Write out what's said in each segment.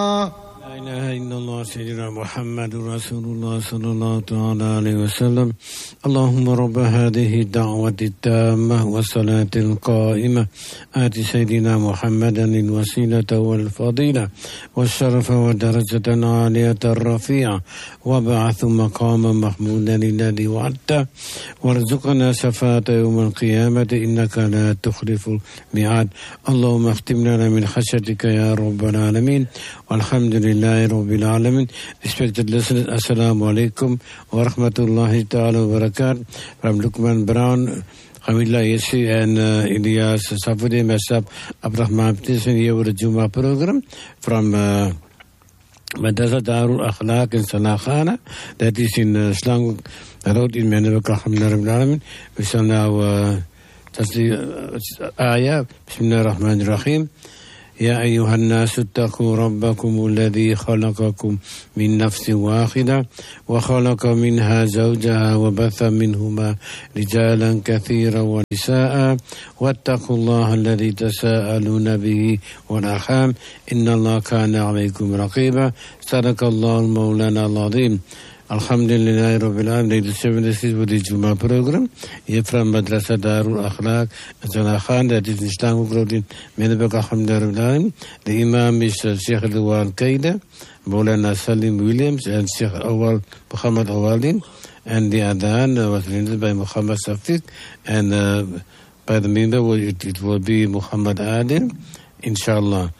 لا إله إلا الله سيدنا محمد رسول الله صلى الله تعالى عليه وسلم. اللهم رب هذه الدعوة التامة والصلاة القائمة آت سيدنا محمدا الوسيلة والفضيلة والشرف والدرجة العالية الرفيعة وابعث مقاما محمودا الذي وعدته وارزقنا شفاعة يوم القيامة إنك لا تخلف الميعاد. اللهم اختم لنا من خشيتك يا رب العالمين والحمد لله Rabbil Alamin. Respected listeners, Assalamu alaikum wa rahmatullahi ta'ala wa barakatuh. From Lukman Brown, Hamidullah Yesi and Ilyas Safudi, myself, Abdurrahman Ptisan here with the Juma program from Madrasa Darul Akhlaq in Salakhana, that is in Slang Road in Menabaka, Alhamdulillah Rabbil Alamin. We shall now just the ayah, Bismillah ar-Rahman ar-Rahim. يا أيها الناس اتقوا ربكم الذي خلقكم من نفس واحدة وخلق منها زوجها وبث منهما رجالا كثيرا ونساء واتقوا الله الذي تساءلون به والأرحام إن الله كان عليكم رقيبا. صدق الله المولانا العظيم. Alhamdulillah Rabbil Alamin. Ladies and gentlemen, this is the Juma program here from Madrasa Darul Akhlaq Salakhana, that is in Istanbul Road in Menabaka, Alhamdulillah Rabbil Alamin. The Imam is Sheikh Al-Awal Qaida, Maulana Salim Williams and Sheikh Awal Muhammad Awaldin, and the Adhan was rendered by Muhammad Safiq, and by the member it will be Muhammad Adil, inshallah.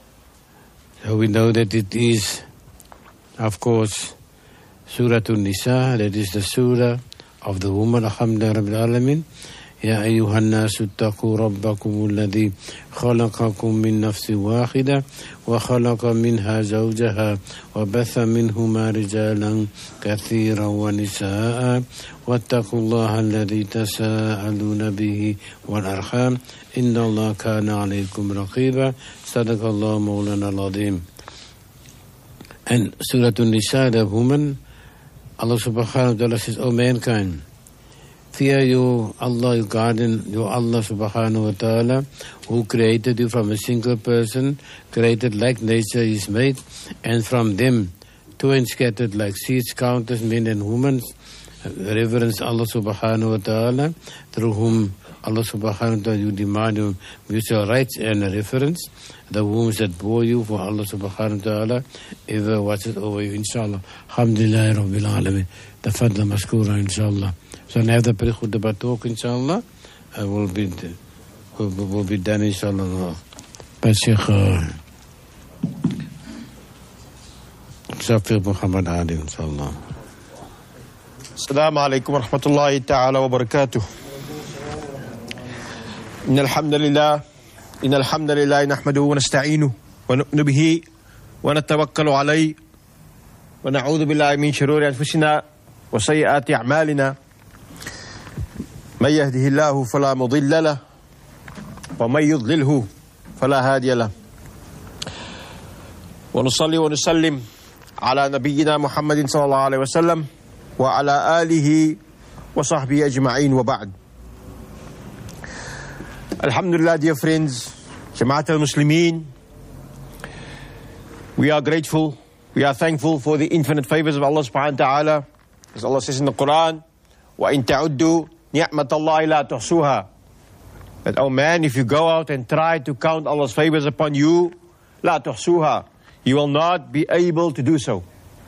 So we know that it is, of course, Surah An-Nisa, that is the surah of the woman, Alhamdulillah Rabbil Alamin. يا أيها الناس اتقوا ربكم الذي خلقكم من نفس واحدة وخلق منها زوجها وبث منهما رجالا كثيرا ونساء واتقوا الله الذي تساءلون به والأرحام إن الله كان عليكم رقيبا. صدق الله مولانا العظيم. And Surah An-Nisa, the woman, Allah subhanahu wa ta'ala says, O mankind, fear you, Allah, your guardian, your Allah subhanahu wa ta'ala, who created you from a single person, created like nature is made, and from them two and scattered like seeds, countless men and women. Reverence Allah subhanahu wa ta'ala, through whom Allah subhanahu wa ta'ala you demand your mutual rights and reference. The wombs that bore you for Allah subhanahu wa ta'ala ever watches over you, inshallah. Alhamdulillah Rabbil Alamin. Tafadla Maskura, inshallah. So now the Khutbah talk, inshallah, will be done, inshallah, by Sheikh Shafiq Muhammad Ali, inshallah. Assalamu alaikum wa rahmatullahi ta'ala wa barakatuh. إن الحمد لله نحمده ونستعينه ونؤمن به ونتوكل عليه ونعوذ بالله من شرور أنفسنا وسيئات أعمالنا من يهده الله فلا مضل له ومن يضلله فلا هادي له ونصلي ونسلم على نبينا محمد صلى الله عليه وسلم وعلى آله وصحبه أجمعين وبعد. Alhamdulillah, dear friends, Jama'at al-Muslimin, we are grateful, we are thankful for the infinite favors of Allah subhanahu wa ta'ala. As Allah says in the Quran, وَإِن تَعُدُّوا نِعْمَةَ اللَّهِ لَا تُحْصُوهَا. That, oh man, if you go out and try to count Allah's favors upon you, لَا تُحْصُوهَا, you will not be able to do so.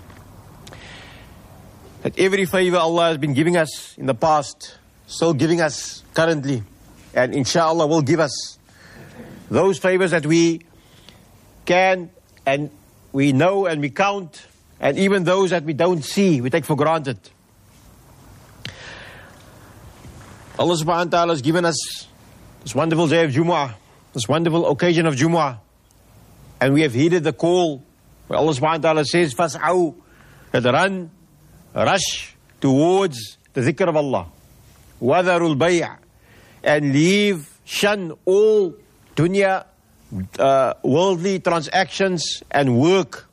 That every favor Allah has been giving us in the past, still giving us currently, and inshallah will give us those favors that we can and we know and we count, and even those that we don't see, we take for granted. Allah subhanahu wa ta'ala has given us this wonderful day of Jumu'ah, this wonderful occasion of Jumu'ah, and we have heeded the call where Allah subhanahu wa ta'ala says, Fas'aw, that run, rush towards the dhikr of Allah. Wadharul bay', and leave, shun all dunya, worldly transactions and work.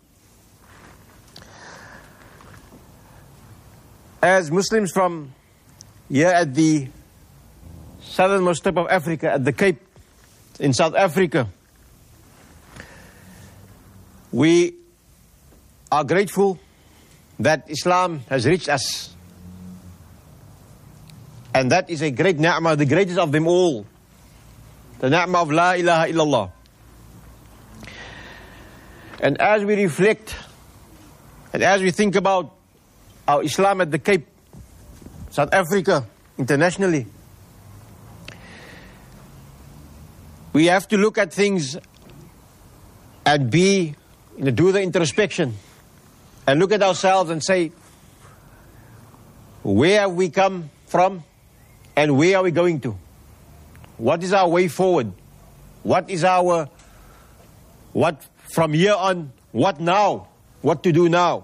As Muslims from here at the southernmost tip of Africa, at the Cape in South Africa, we are grateful that Islam has reached us. And that is a great ni'mah, the greatest of them all. The ni'mah of La ilaha illallah. And as we reflect, and as we think about our Islam at the Cape, South Africa, internationally, we have to look at things and do the introspection and look at ourselves and say, where have we come from and where are we going to? What is our way forward? What from here on, what now? What to do now?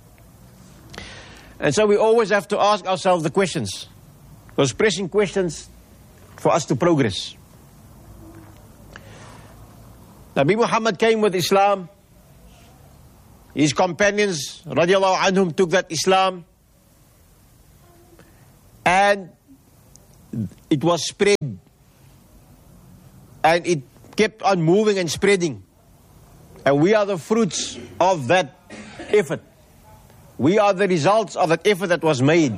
And so we always have to ask ourselves the questions, those pressing questions for us to progress. Nabi Muhammad came with Islam. His companions, radiallahu anhum, took that Islam. And it was spread. And it kept on moving and spreading. And we are the fruits of that effort. We are the results of that effort that was made.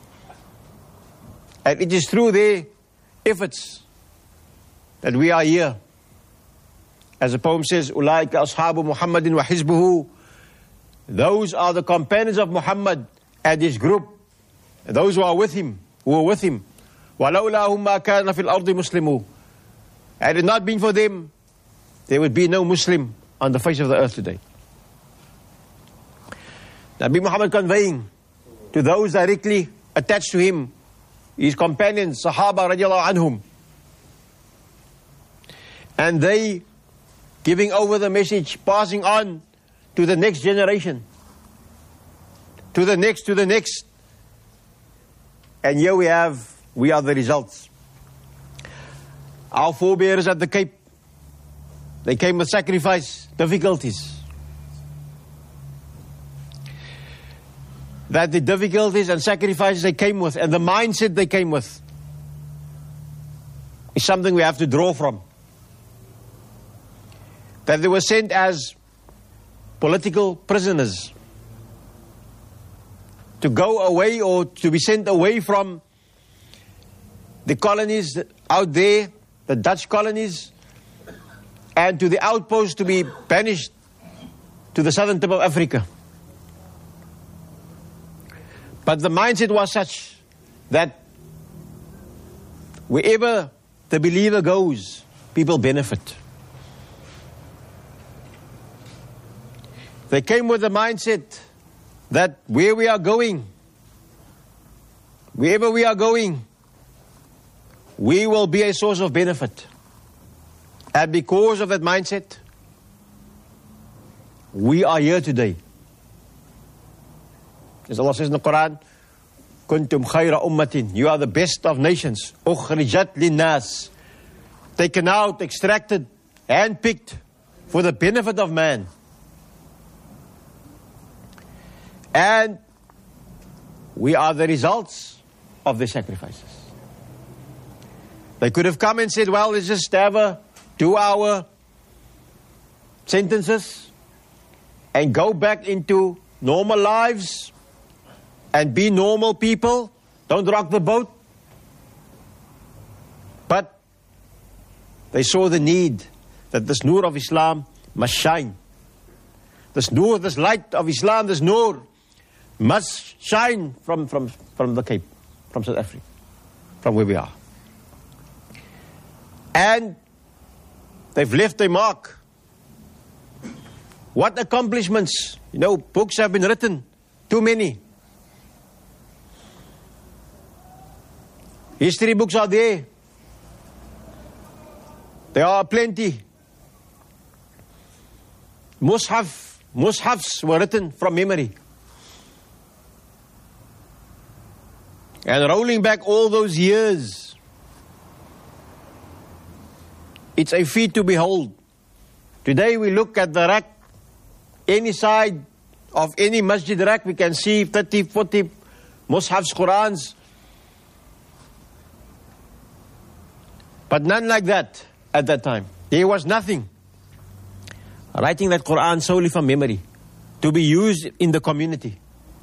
And it is through their efforts that we are here. As the poem says, Ulaika ashabu Muhammadin wa hizbuhu. Those are the companions of Muhammad and his group. Those who are with him, وَلَوْلَاهُمْ مَا كَانَ فِي الْأَرْضِ مُسْلِمُ. Had it not been for them, there would be no Muslim on the face of the earth today. Nabi Muhammad conveying to those directly attached to him, his companions, Sahaba radiallahu anhum, and they giving over the message, passing on to the next generation, to the next. And here we are the results. Our forebears at the Cape, they came with sacrifice, difficulties. That the difficulties and sacrifices they came with, and the mindset they came with, is something we have to draw from. That they were sent as political prisoners to go away or to be sent away from the colonies out there, the Dutch colonies, and to the outposts to be banished to the southern tip of Africa. But the mindset was such that wherever the believer goes, people benefit. They came with the mindset that wherever we are going, we will be a source of benefit. And because of that mindset, we are here today. As Allah says in the Quran, Kuntum khayra ummatin, you are the best of nations. Ukhrijat linnas, taken out, extracted, handpicked for the benefit of man. And we are the results of the sacrifices. They could have come and said, well, let's just have a 2-hour sentences and go back into normal lives and be normal people. Don't rock the boat. But they saw the need that this nur of Islam must shine. This nur, this light of Islam, this nur must shine from the Cape, from South Africa, from where we are. And they've left a mark. What accomplishments. You know, books have been written, too many. History books are there. There are plenty. Mushafs were written from memory. And rolling back all those years, it's a feat to behold. Today we look at the rack, any side of any masjid rack, we can see 30, 40 mushafs, Qurans. But none like that at that time. There was nothing. writing that Quran solely from memory, to be used in the community.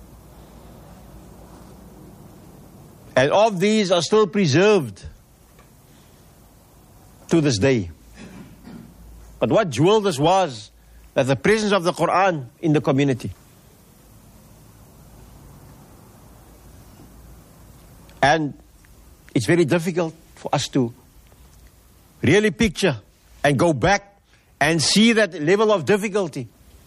And of these are still preserved to this day. But what jewel this was, that the presence of the Quran in the community. And it's very difficult for us to really picture and go back and see that level of difficulty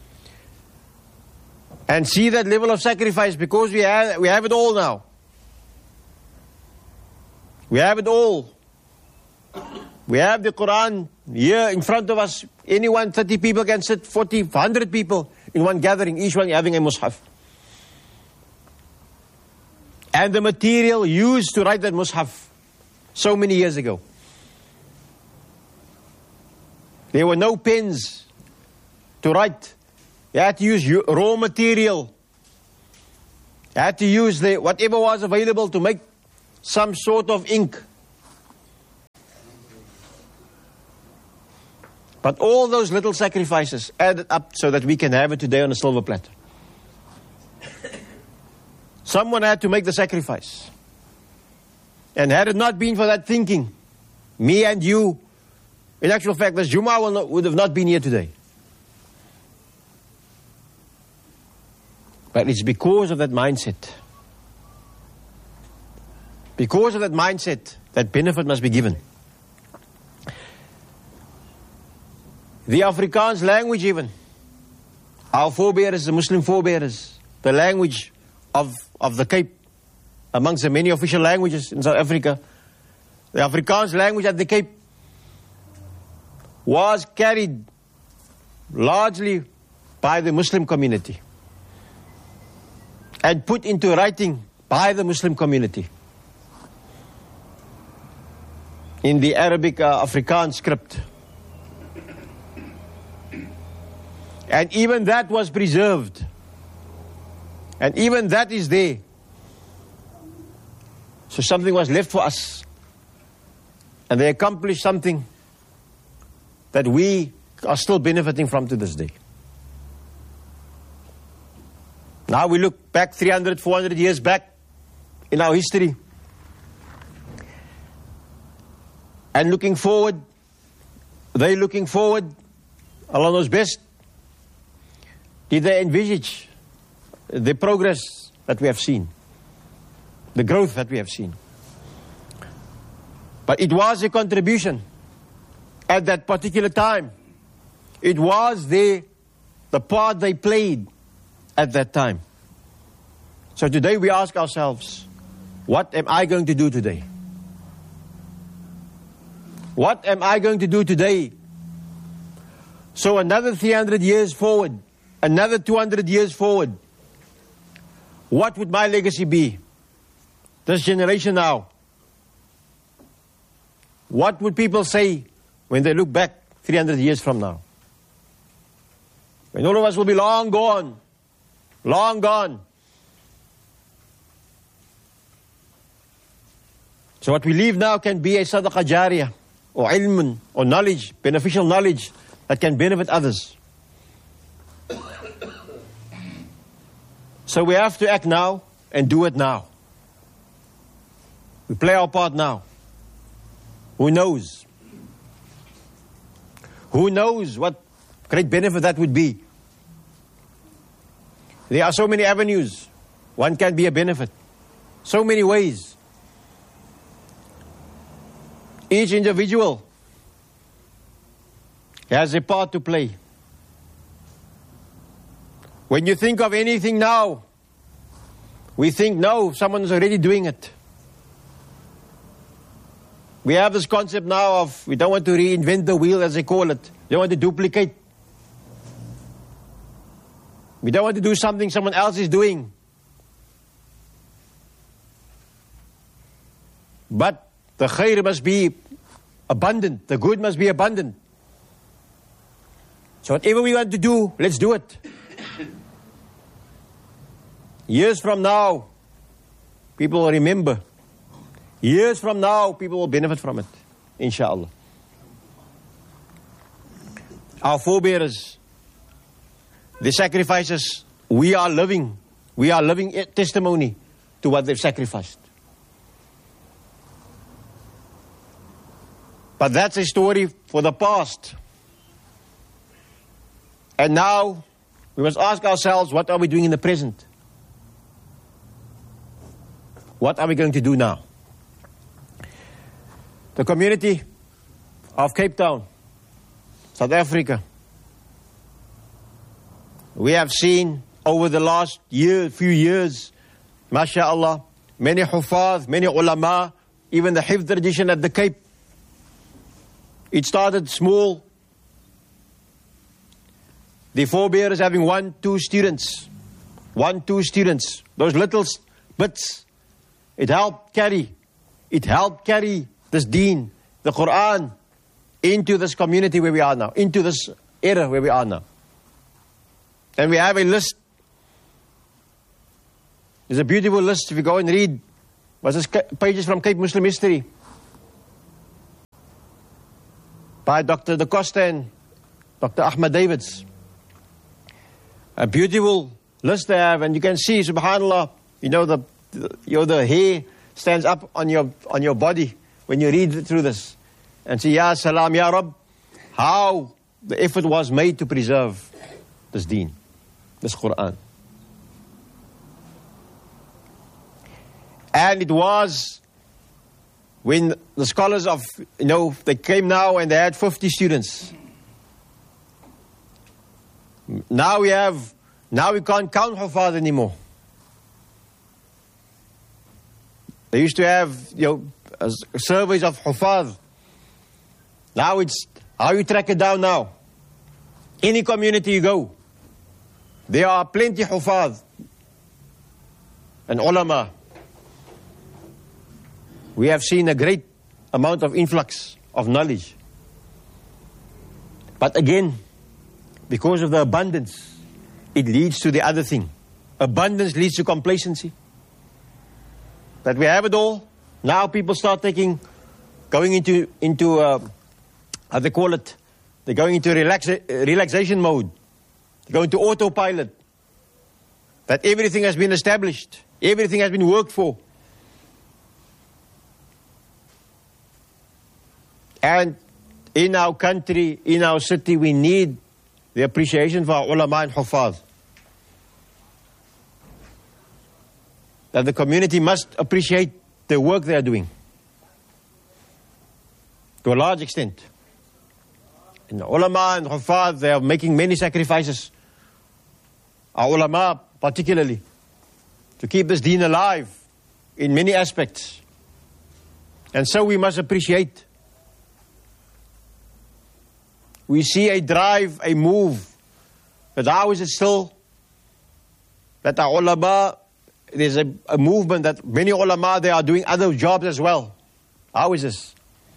and see that level of sacrifice, because we have it all now. We have it all. We have the Quran here in front of us. Anyone, 30 people can sit, 40, 100 people in one gathering, each one having a mushaf. And the material used to write that mushaf so many years ago. There were no pens to write. You had to use raw material. You had to use whatever was available to make some sort of ink. But all those little sacrifices added up so that we can have it today on a silver platter. Someone had to make the sacrifice. And had it not been for that thinking, me and you, in actual fact, this Jumu'ah would have not been here today. But it's because of that mindset. Because of that mindset, that benefit must be given. The Afrikaans language even, our forebears, the Muslim forebears, the language of the Cape, amongst the many official languages in South Africa, the Afrikaans language at the Cape was carried largely by the Muslim community and put into writing by the Muslim community in the Arabic Afrikaans script. And even that was preserved. And even that is there. So something was left for us. And they accomplished something that we are still benefiting from to this day. Now we look back 300, 400 years back in our history. And looking forward, they looking forward, Allah knows best. Did they envisage the progress that we have seen, the growth that we have seen? But it was a contribution at that particular time. It was the part they played at that time. So today we ask ourselves, what am I going to do today? What am I going to do today? So another 300 years forward, another 200 years forward, what would my legacy be? This generation now. What would people say when they look back 300 years from now? When all of us will be long gone. Long gone. So what we leave now can be a sadaqah jariyah, or ilm, or knowledge, beneficial knowledge that can benefit others. So we have to act now and do it now. We play our part now. Who knows? Who knows what great benefit that would be? There are so many avenues. One can be a benefit. So many ways. Each individual has a part to play. When you think of anything now, we think, no, someone is already doing it. We have this concept now of, we don't want to reinvent the wheel, as they call it. We don't want to duplicate. We don't want to do something someone else is doing. But the khair must be abundant. The good must be abundant. So whatever we want to do, let's do it. Years from now, people will remember. Years from now, people will benefit from it. Inshallah. Our forebears, the sacrifices, we are living testimony to what they've sacrificed. But that's a story for the past. And now, we must ask ourselves, what are we doing in the present? What are we going to do now? The community of Cape Town, South Africa, we have seen over the last few years, mashallah, many hufaz, many ulama, even the hifz tradition at the Cape. It started small. The forebearers having 1-2 students. 1-2 students. Those little bits. It helped carry this deen, the Quran, into this community where we are now, into this era where we are now. And we have a list. There's a beautiful list. If you go and read, what's this, pages from Cape Muslim History by Dr. Da Costa and Dr. Ahmad Davids. A beautiful list they have, and you can see, subhanallah, the hair stands up on your body when you read through this. And say, Ya Salam, Ya Rab, how the effort was made to preserve this deen, this Quran. And it was when the scholars of, they came now and they had 50 students. Now we can't count hufaz anymore. They used to have, surveys of hufaz. Now it's how you track it down now. Any community you go, there are plenty hufaz and ulama. We have seen a great amount of influx of knowledge. But again, because of the abundance, it leads to the other thing. Abundance leads to complacency. That we have it all. Now people start going into how they call it, they're going into relaxation mode. They're going to autopilot. That everything has been established. Everything has been worked for. And in our country, in our city, we need the appreciation for our ulama and hufaz. That the community must appreciate the work they are doing. To a large extent. And the ulama and hufaz, they are making many sacrifices. Our ulama particularly. To keep this deen alive in many aspects. And so we must appreciate. We see a drive, a move. But how is it still that our ulama, there's a movement that many ulama, they are doing other jobs as well. How is this?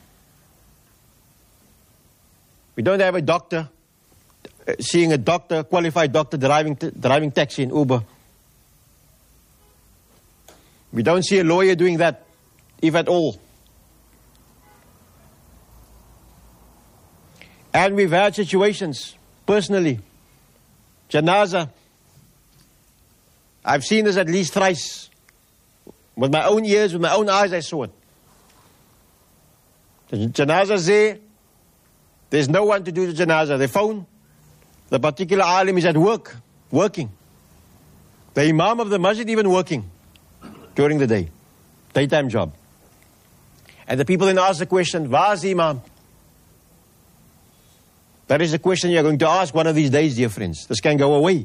We don't have a doctor, seeing a doctor, qualified doctor driving taxi in Uber. We don't see a lawyer doing that, if at all. And we've had situations, personally, janazah. I've seen this at least thrice. With my own ears, with my own eyes, I saw it. The janazah's there. There's no one to do the janazah. They phone. The particular alim is at work, working. The imam of the masjid even working during the day. Daytime job. And the people then ask the question, where's the imam? That is the question you're going to ask one of these days, dear friends. This can go away.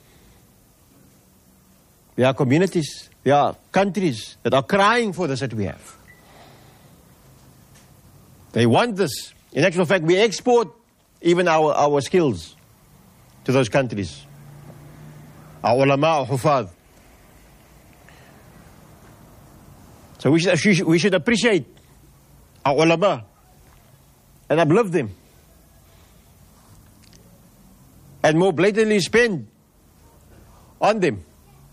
There are communities, there are countries that are crying for this that we have. They want this. In actual fact, we export even our skills to those countries. Our ulama, our hufaz. So we should appreciate our ulama and uplift them. And more blatantly spend on them.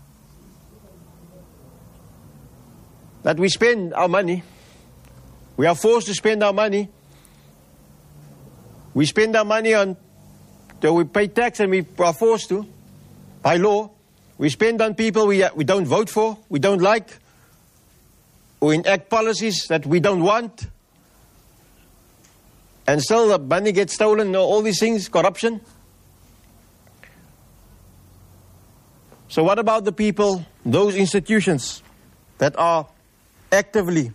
That we spend our money. We are forced to spend our money. We spend our money on though we pay tax and we are forced to, by law, we spend on people we don't vote for, we don't like, or enact policies that we don't want, and still the money gets stolen, all these things, corruption. So what about the people, those institutions that are actively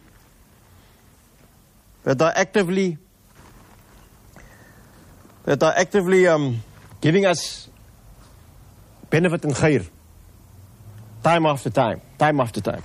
giving us benefit and khair, time after time, time after time?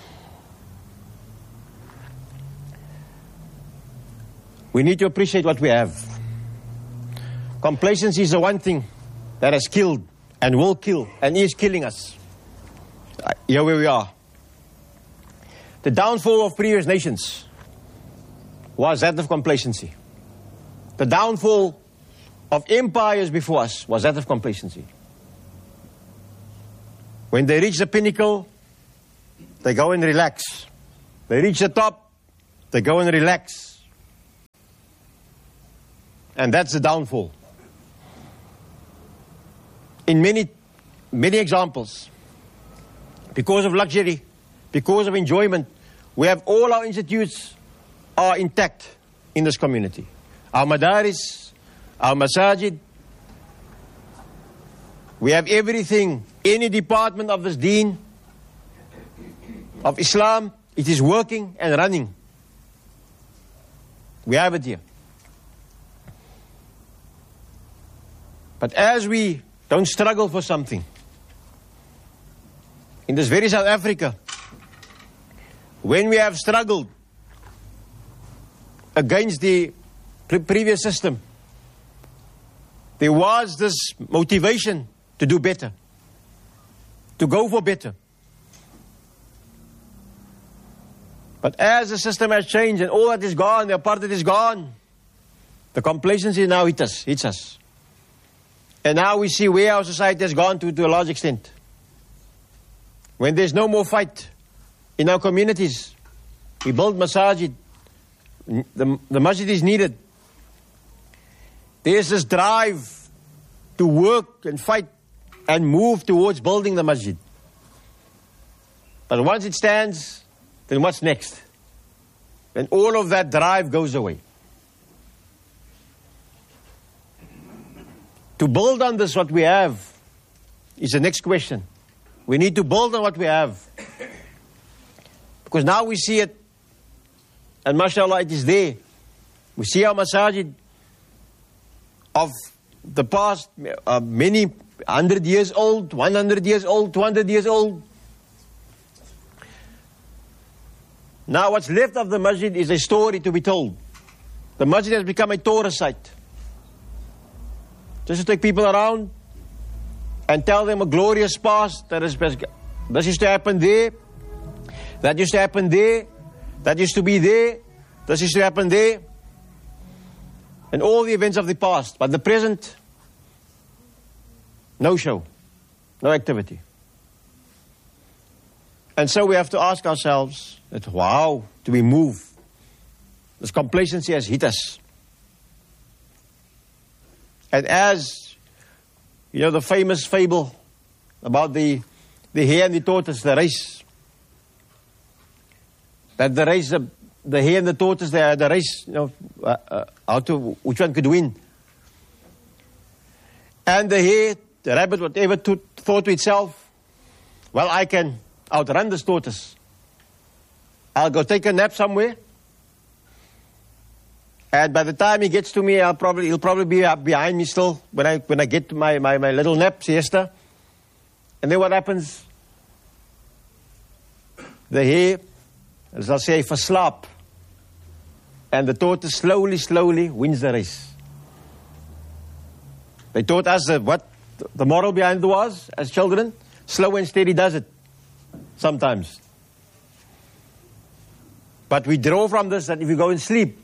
We need to appreciate what we have. Complacency is the one thing that has killed and will kill and is killing us. Here where we are. The downfall of previous nations was that of complacency. The downfall of empires before us was that of complacency. When they reach the pinnacle, they go and relax. They reach the top, they go and relax. And that's the downfall. In many examples, because of luxury, because of enjoyment, we have all our institutes are intact in this community. Our madaris, our masajid, we have everything, any department of this deen, of Islam, it is working and running. We have it here. But as we don't struggle for something, in this very South Africa, when we have struggled against the previous system, there was this motivation to do better, to go for better. But as the system has changed and all that is gone, the apartheid is gone, the complacency now hits us. And now we see where our society has gone to a large extent. When there's no more fight in our communities, we build masajid. The masjid is needed. There's this drive to work and fight and move towards building the masjid. But once it stands, then what's next? Then all of that drive goes away. To build on this, what we have, is the next question. We need to build on what we have. Because now we see it, and mashallah, it is there. We see our masajid of the past, many 100 years old, 100 years old, 200 years old. Now what's left of the masjid is a story to be told. The masjid has become a tourist site. Just to take people around and tell them a glorious past. That is, this used to happen there. That used to happen there. That used to be there. This used to happen there. And all the events of the past. But the present, no show. No activity. And so we have to ask ourselves, how do we move? This complacency has hit us. And as, you know, the famous fable about the hare and the tortoise, the race. That the race, the hare and the tortoise, they had a race, you know, which one could win. And the hare, the rabbit, whatever, thought to itself, well, I can outrun this tortoise. I'll go take a nap somewhere. And by the time he gets to me, he'll probably be behind me still when I get to my little nap, siesta. And then what happens? The hare, as I'll say, verslaap. And the tortoise slowly wins the race. They taught us what the moral behind it was, as children. Slow and steady does it, sometimes. But we draw from this that if you go and sleep,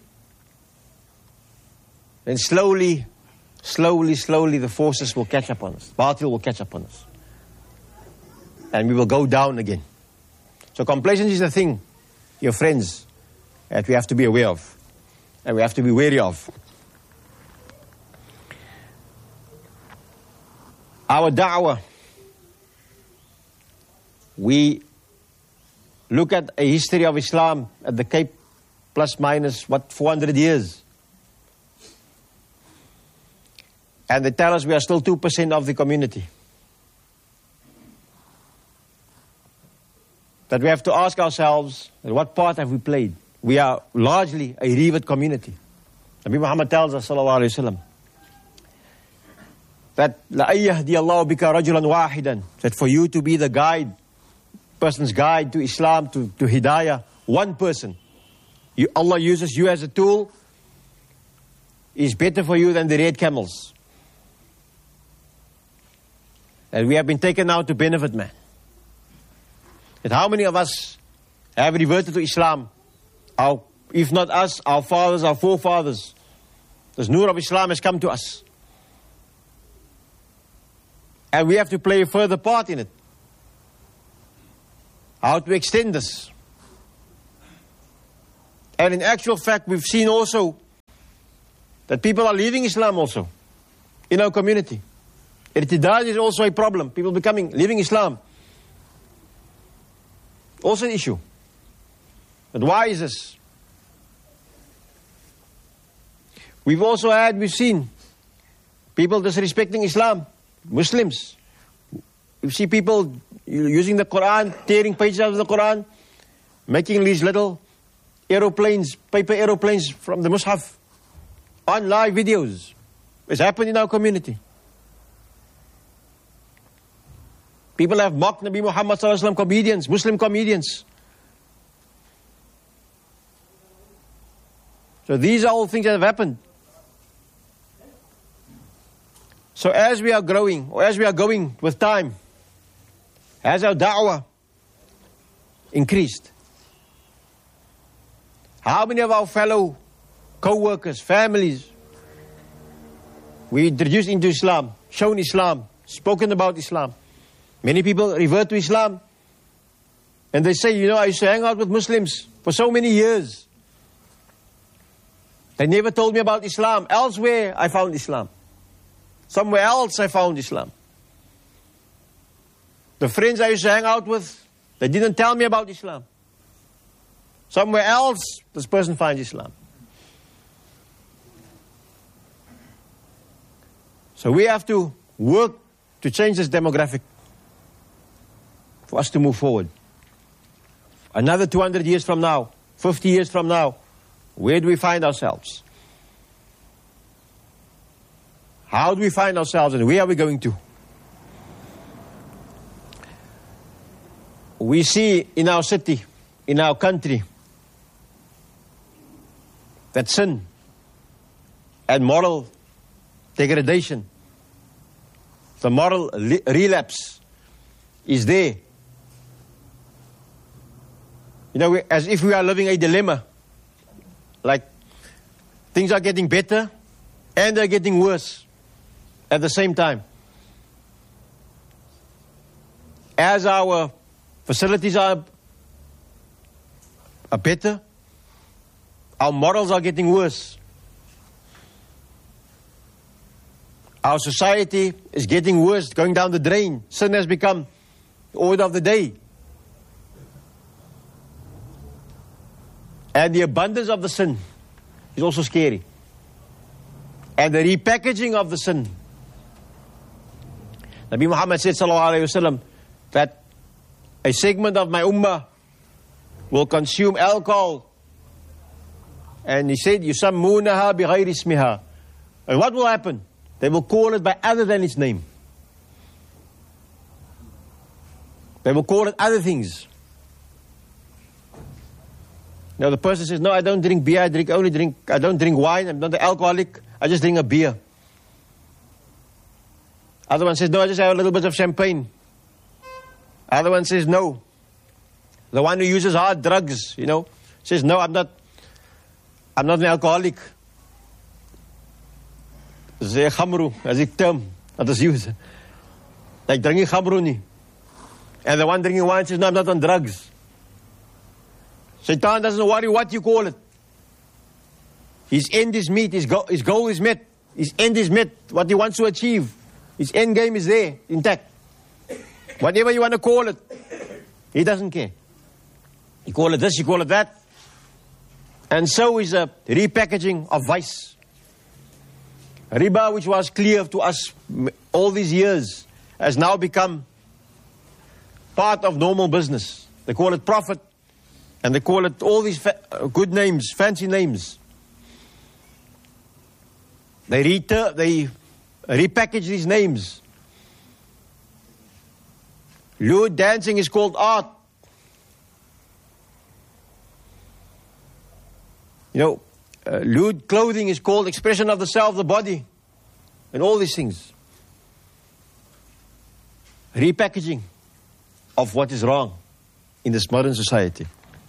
then slowly, the forces will catch up on us. Batil will catch up on us. And we will go down again. So complacency is the thing, your friends, that we have to be aware of. And we have to be wary of. our da'wah, we look at a history of Islam at the Cape, plus minus, 400 years. And they tell us we are still 2% of the community. That we have to ask ourselves, what part have we played? We are largely a revered community. Nabi Muhammad tells us, sallallahu alayhi wa sallam, that لَأَن يَهْدِيَ اللَّهُ بِكَ رَجُلًا وَاحِدًا, that for you to be the guide, person's guide to Islam, to Hidayah, one person, Allah uses you as a tool, is better for you than the red camels. And we have been taken out to benefit man. And how many of us have reverted to Islam? If not us, our fathers, our forefathers. This nur of Islam has come to us. And we have to play a further part in it. How to extend this. And in actual fact, we've seen also that people are leaving Islam also in our community. Irtidad is also a problem. People leaving Islam. Also an issue. But why is this? We've seen people disrespecting Islam, Muslims. You see people using the Quran, tearing pages out of the Quran, making these little aeroplanes, paper aeroplanes from the Mus'haf on live videos. It's happened in our community. People have mocked Nabi Muhammad sallallahu alaihi wasallam, comedians, Muslim comedians. So these are all things that have happened. So as we are growing, or as we are going with time, has our da'wah increased? How many of our fellow co-workers, families, we introduced into Islam, shown Islam, spoken about Islam? Many people revert to Islam and they say, I used to hang out with Muslims for so many years. They never told me about Islam. Elsewhere I found Islam. Somewhere else I found Islam. The friends I used to hang out with, they didn't tell me about Islam. Somewhere else this person finds Islam. So we have to work to change this demographic for us to move forward. Another 200 years from now, 50 years from now, where do we find ourselves? How do we find ourselves and where are we going to? We see in our city, in our country, that sin and moral degradation, the moral relapse is there. As if we are living a dilemma. Like things are getting better and they're getting worse at the same time. As our facilities are better, our morals are getting worse. Our society is getting worse, going down the drain. Sin has become the order of the day. And the abundance of the sin is also scary. And the repackaging of the sin. Nabi Muhammad said, sallallahu alayhi wasallam, that a segment of my ummah will consume alcohol. And he said, يُسَمُّونَهَا بِغَيْرِ اسْمِهَا. And what will happen? They will call it by other than its name. They will call it other things. Now the person says, no, I don't drink beer, I don't drink wine, I'm not an alcoholic, I just drink a beer. Other one says, no, I just have a little bit of champagne. Other one says, no. The one who uses hard drugs, says, no, I'm not an alcoholic. Say khamru, as a term that is used. Like drinking khamru nie. And the one drinking wine says, no, I'm not on drugs. Shaitan doesn't worry what you call it. His end is met, his goal is met, his end is met, what he wants to achieve. His end game is there, intact. Whatever you want to call it, he doesn't care. You call it this, you call it that. And so is a repackaging of vice. Riba, which was clear to us all these years, has now become part of normal business. They call it profit, and they call it all these good names, fancy names. They repackage these names. Lewd dancing is called art. Lewd clothing is called expression of the self, the body, and all these things. Repackaging of what is wrong in this modern society.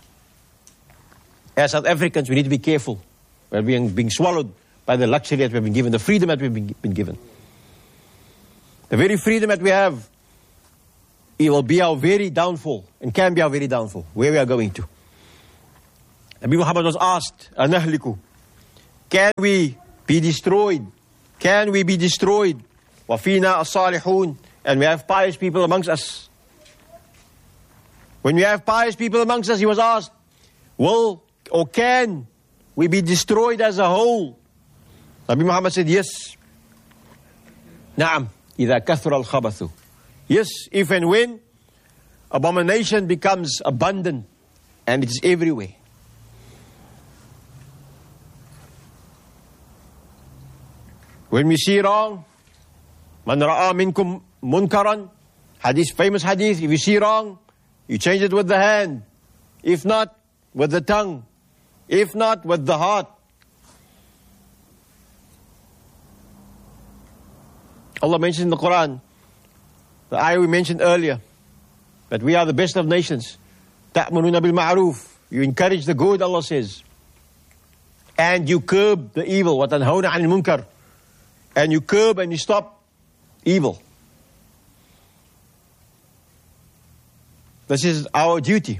As South Africans, we need to be careful. We're being swallowed by the luxury that we've been given, the freedom that we've been given. The very freedom that we have, it will be our very downfall, and can be our very downfall, where we are going to. Nabi Muhammad was asked, Anahliku, can we be destroyed? Can we be destroyed? Wafina as-salihun, and we have pious people amongst us. When we have pious people amongst us, he was asked, will or can we be destroyed as a whole? Nabi Muhammad said, yes. Na'am, idha kathura al-khabathu. Yes, if and when abomination becomes abundant and it is everywhere. When we see wrong, man ra'a minkum munkaran, famous hadith, if you see wrong, you change it with the hand. If not, with the tongue. If not, with the heart. Allah mentions in the Quran, the ayah we mentioned earlier, that we are the best of nations. Ta'muruna bil ma'ruf. You encourage the good, Allah says. And you curb the evil. Wa tanhawna 'anil munkar. And you curb and you stop evil. This is our duty.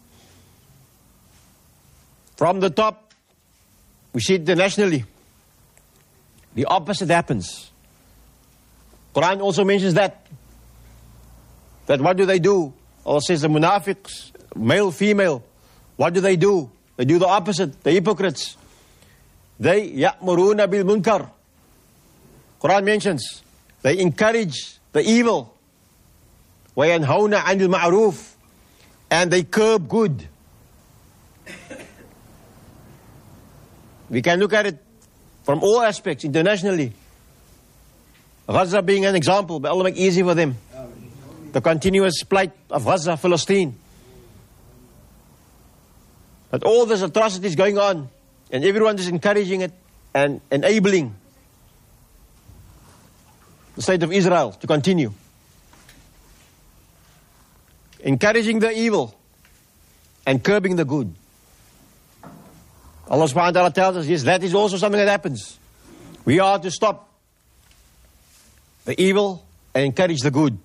From the top, we see it internationally. The opposite happens. Quran also mentions that what do they do? Allah says the munafiqs, male, female, what do? They do the opposite, the hypocrites. They ya'muruna bil munkar. Quran mentions, they encourage the evil. Wa yanhawna 'anil ma'ruf. And they curb good. We can look at it from all aspects internationally. Gaza being an example, but Allah make easy for them. The continuous plight of Gaza, Palestine. But all this atrocity is going on, and everyone is encouraging it and enabling the state of Israel to continue. Encouraging the evil and curbing the good. Allah subhanahu wa ta'ala tells us, yes, that is also something that happens. We are to stop the evil and encourage the good.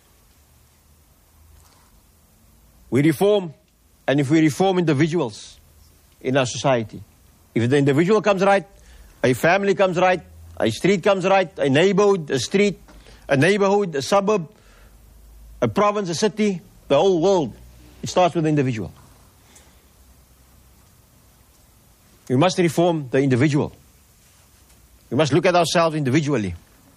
We reform, and if we reform individuals in our society, if the individual comes right, a family comes right, a street comes right, a neighborhood, a street, a neighborhood, a suburb, a province, a city, the whole world, it starts with the individual. We must reform the individual. We must look at ourselves individually.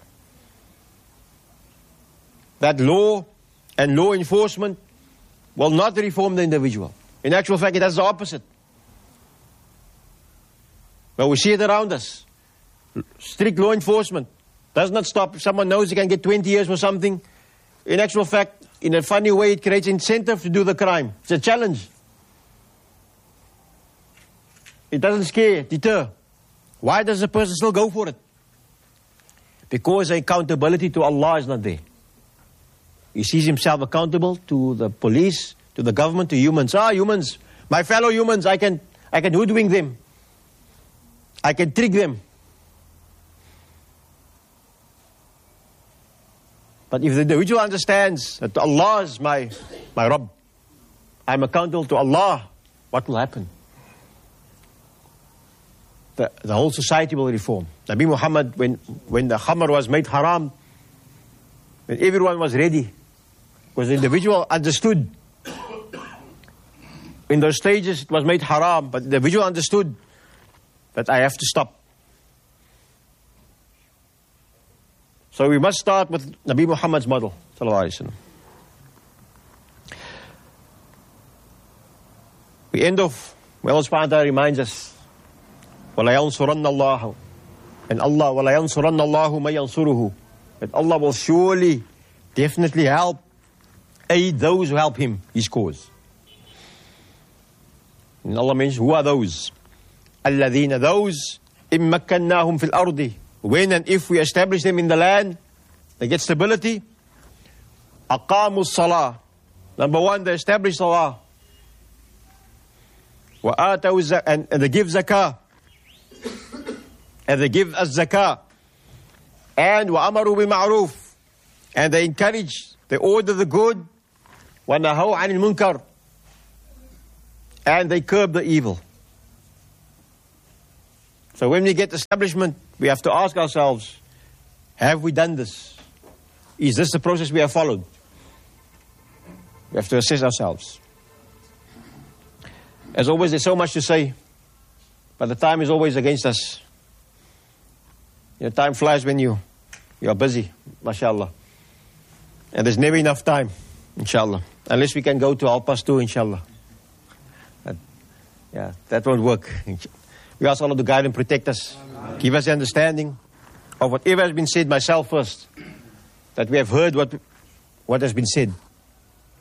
That law and law enforcement will not reform the individual. In actual fact, it does the opposite. But we see it around us. Strict law enforcement does not stop. If someone knows he can get 20 years for something, in actual fact, in a funny way, it creates incentive to do the crime. It's a challenge. It doesn't scare, deter. Why does the person still go for it? Because the accountability to Allah is not there. He sees himself accountable to the police, to the government, to humans. Humans, my fellow humans, I can hoodwink them. I can trick them. But if the individual understands that Allah is my Rabb, I'm accountable to Allah, what will happen? The whole society will reform. Nabi Muhammad, when the khamr was made haram, when everyone was ready. Because the individual understood. In those stages it was made haram, but the individual understood that I have to stop. So we must start with Nabi Muhammad's model, sallallahu alaihi wasallam. We end off, where Allah subhanahu wa ta'ala reminds us, وَلَا يَنْصُرَنَّ اللَّهُ, and Allah, وَلَا يَنْصُرَنَّ اللَّهُ مَنْ يَنْصُرُهُ, that Allah will surely, definitely help, aid those who help Him, His cause. And Allah mentions, who are those? الَّذِينَ, those, إِن مَكَّنَّاهُمْ فِي الْأَرْضِ, when and if we establish them in the land, they get stability. أَقَامُوا الصَّلَاةِ, number one, they establish salah. وَآتَوْا and they give zakah. And they give az-zakah. And وَأَمَرُوا بِالْمَعْرُوفِ, and they encourage, they order the good. وَنَهَوْا عَنِ الْمُنْكَرِ, and they curb the evil. So when we get establishment, we have to ask ourselves, have we done this? Is this the process we have followed? We have to assess ourselves. As always, there's so much to say, but the time is always against us. Time flies when you are busy, mashallah. And there's never enough time, inshallah. Unless we can go to 2:30, inshallah. That won't work. We ask Allah to guide and protect us. Amen. Give us the understanding of whatever has been said, myself first, that we have heard what has been said.